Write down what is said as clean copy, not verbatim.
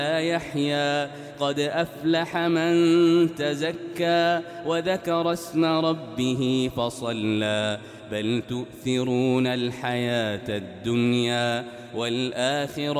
لا يحيى قد أفلح من تزكى وذكر اسم ربه فصلى بل تؤثرون الحياة الدنيا والآخرة